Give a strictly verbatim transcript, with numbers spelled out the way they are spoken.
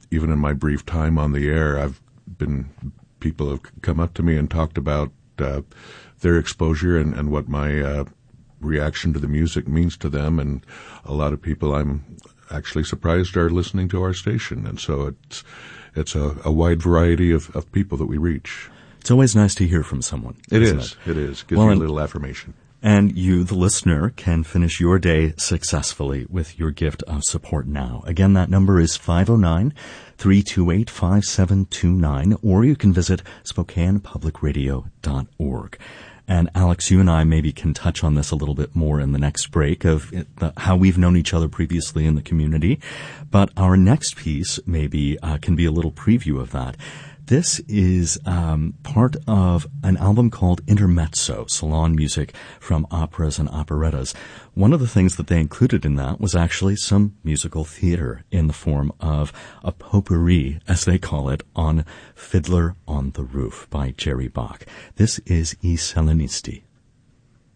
even in my brief time on the air, I've been, people have come up to me and talked about uh, their exposure and, and what my uh, reaction to the music means to them. And a lot of people I'm actually surprised are listening to our station. And so it's it's a, a wide variety of, of people that we reach. It's always nice to hear from someone. It isn't is. It? It is. Gives well, you a little affirmation. And you, the listener, can finish your day successfully with your gift of support now. Again, that number is five oh nine, three two eight, five seven two nine, or you can visit Spokane Public Radio dot org. And Alex, you and I maybe can touch on this a little bit more in the next break of it, the, how we've known each other previously in the community. But our next piece maybe uh, can be a little preview of that. This is um, part of an album called Intermezzo, Salon Music from Operas and Operettas. One of the things that they included in that was actually some musical theater in the form of a potpourri, as they call it, on Fiddler on the Roof by Jerry Bach. This is I Salonisti.